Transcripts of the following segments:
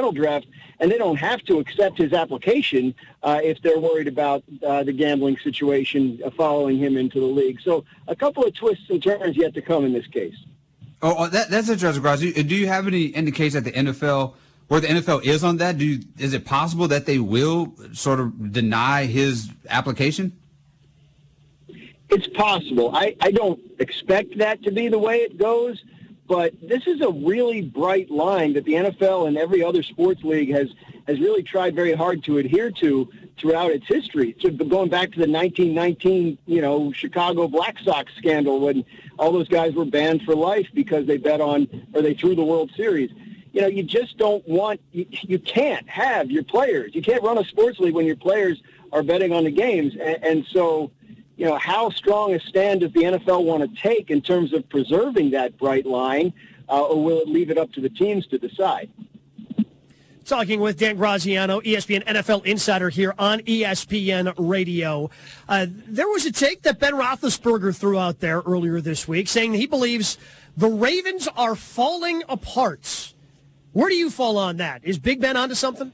title draft, and they don't have to accept his application if they're worried about the gambling situation following him into the league. So a couple of twists and turns yet to come in this case. Oh, that's interesting, Gross. Do you have any indication that the NFL, where the NFL is on that? Is it possible that they will sort of deny his application? It's possible. I don't expect that to be the way it goes, but this is a really bright line that the NFL and every other sports league has really tried very hard to adhere to throughout its history. So going back to the 1919, Chicago Black Sox scandal when all those guys were banned for life because they bet on or they threw the World Series. You just don't want you can't have your players. You can't run a sports league when your players are betting on the games, and so. How strong a stand does the NFL want to take in terms of preserving that bright line, or will it leave it up to the teams to decide? Talking with Dan Graziano, ESPN NFL Insider here on ESPN Radio. There was a take that Ben Roethlisberger threw out there earlier this week saying he believes the Ravens are falling apart. Where do you fall on that? Is Big Ben onto something?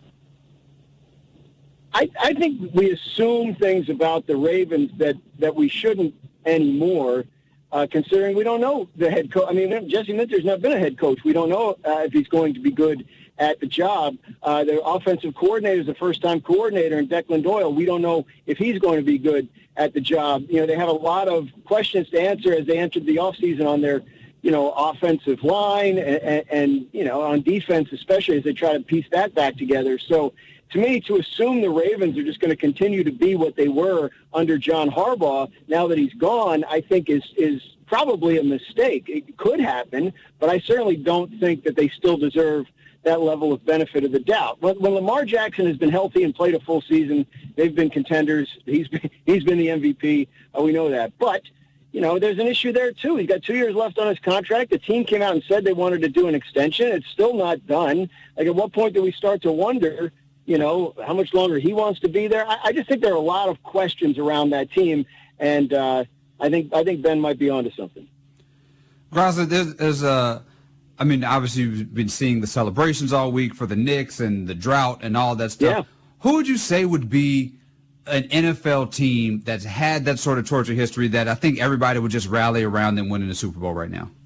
I think we assume things about the Ravens that we shouldn't anymore, considering we don't know the head coach. I mean, Jesse Minter's not been a head coach. We don't know if he's going to be good at the job. The offensive coordinator is a first-time coordinator in Declan Doyle. We don't know if he's going to be good at the job. They have a lot of questions to answer as they entered the offseason on their offensive line and on defense, especially as they try to piece that back together. So, to me, to assume the Ravens are just going to continue to be what they were under John Harbaugh now that he's gone, I think is probably a mistake. It could happen, but I certainly don't think that they still deserve that level of benefit of the doubt. When Lamar Jackson has been healthy and played a full season, they've been contenders. He's been the MVP. We know that. But, there's an issue there, too. He's got 2 years left on his contract. The team came out and said they wanted to do an extension. It's still not done. At what point do we start to wonder how much longer he wants to be there? I just think there are a lot of questions around that team, and I think Ben might be onto something. Graza, there's obviously you've been seeing the celebrations all week for the Knicks and the drought and all that stuff. Yeah. Who would you say would be an NFL team that's had that sort of torture history that I think everybody would just rally around them winning the Super Bowl right now?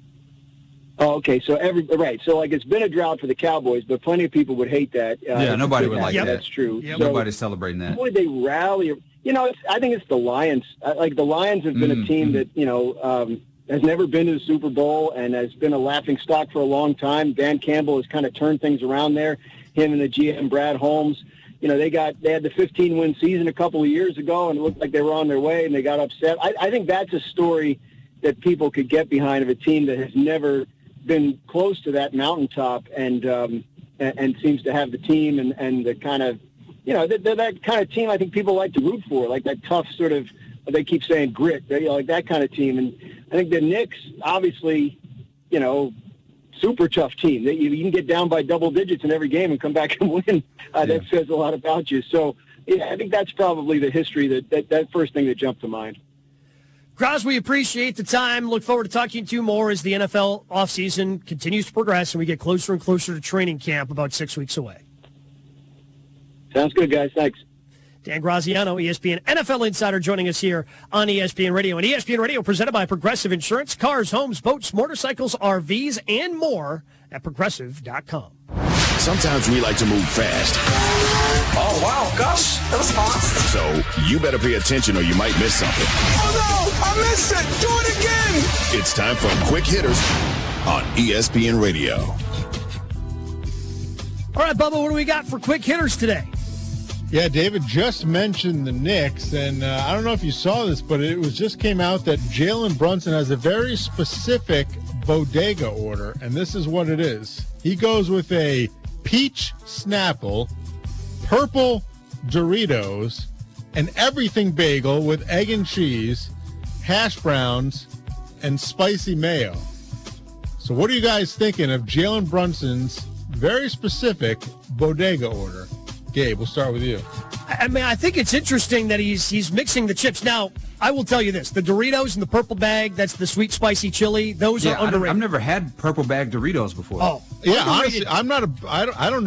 Oh, okay. So it's been a drought for the Cowboys, but plenty of people would hate that. Nobody would like that. That's true. Yep. So, nobody's celebrating that. Would they rally? I think it's the Lions. The Lions have been a team that has never been to the Super Bowl and has been a laughing stock for a long time. Dan Campbell has kind of turned things around there. Him and the GM Brad Holmes. They had the 15-win season a couple of years ago, and it looked like they were on their way, and they got upset. I think that's a story that people could get behind of a team that has never been close to that mountaintop and seems to have the team and the kind of, that kind of team I think people like to root for, like that tough sort of, they keep saying grit, like that kind of team. And I think the Knicks, obviously, super tough team. You can get down by double digits in every game and come back and win. That says a lot about you. So, I think that's probably the history that first thing that jumped to mind. Graz, we appreciate the time. Look forward to talking to you more as the NFL offseason continues to progress and we get closer and closer to training camp about 6 weeks away. Sounds good, guys. Thanks. Dan Graziano, ESPN NFL Insider, joining us here on ESPN Radio. And ESPN Radio presented by Progressive Insurance. Cars, homes, boats, motorcycles, RVs, and more at Progressive.com. Sometimes we like to move fast. Oh, wow, gosh, that was fast. So you better pay attention or you might miss something. Oh, no, I missed it. Do it again. It's time for Quick Hitters on ESPN Radio. All right, Bubba, what do we got for Quick Hitters today? Yeah, David just mentioned the Knicks, and I don't know if you saw this, but it just came out that Jalen Brunson has a very specific bodega order, and this is what it is. He goes with a peach Snapple, purple Doritos, an everything bagel with egg and cheese, hash browns, and spicy mayo. So what are you guys thinking of Jalen Brunson's very specific bodega order? Gabe, we'll start with you. I mean, I think it's interesting that he's mixing the chips. Now, I will tell you this. The Doritos in the purple bag, that's the sweet spicy chili, those are underrated. I've never had purple bag Doritos before. Oh. Yeah, underrated. Honestly, I don't